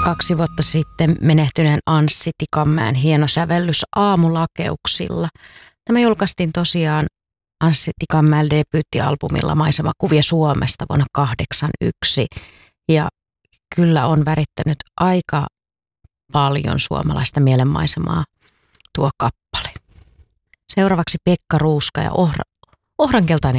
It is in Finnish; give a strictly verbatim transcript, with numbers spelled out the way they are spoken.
Kaksi vuotta sitten menehtyneen Anssi Tikanmäen hieno sävellys Aamulakeuksilla. Tämä julkaistiin tosiaan Anssi Tikanmäen debyyttialbumilla Maisemakuvia Suomesta vuonna kahdeksankymmentäyksi. Ja kyllä on värittänyt aika paljon suomalaista mielenmaisemaa tuo kappale. Seuraavaksi Pekka Ruuska ja ohra, ohrankeltainen